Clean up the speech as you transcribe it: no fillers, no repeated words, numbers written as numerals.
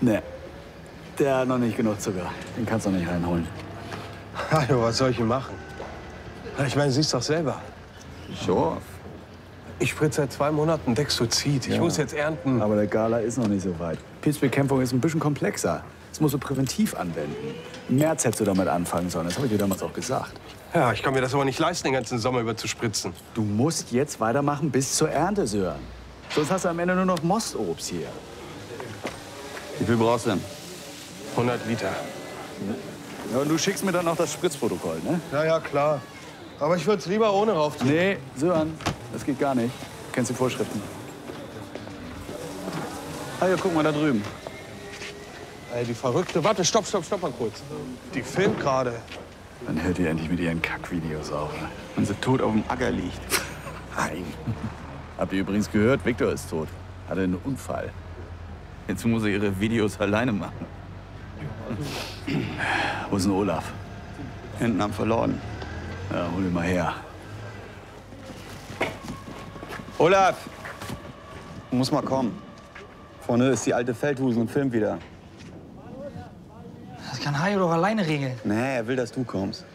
Ne, der hat noch nicht genug Zucker. Den kannst du nicht reinholen. Hallo, was soll ich denn machen? Ich meine, siehst doch selber. Sure. Ich spritze seit 2 Monaten Dexozid. Ich muss jetzt ernten. Aber der Gala ist noch nicht so weit. Pilzbekämpfung ist ein bisschen komplexer. Das musst du präventiv anwenden. Im März hättest du damit anfangen sollen. Das habe ich dir damals auch gesagt. Ja, ich kann mir das aber nicht leisten, den ganzen Sommer über zu spritzen. Du musst jetzt weitermachen bis zur Ernte, Sören. Sonst hast du am Ende nur noch Mostobst hier. Wie viel brauchst du denn? 100 Liter. Ja, und du schickst mir dann noch das Spritzprotokoll, ne? Ja, ja, klar. Aber ich würde es lieber ohne rauf tun. Nee, Sören, das geht gar nicht. Du kennst die Vorschriften. Ah, ja, guck mal da drüben. Ey, die Verrückte. Warte, stopp mal kurz. Die filmt gerade. Dann hört ihr endlich mit ihren Kackvideos auf. Ne? Wenn sie tot auf dem Acker liegt. Nein. Habt ihr übrigens gehört, Viktor ist tot. Hatte einen Unfall. Jetzt muss sie ihre Videos alleine machen. Wo ist denn Olaf? Hinten am Verloren. Ja, hol ihn mal her. Olaf! Du musst mal kommen. Vorne ist die alte Feldhusen und filmt wieder. Das kann Hajo doch alleine regeln. Nee, er will, dass du kommst.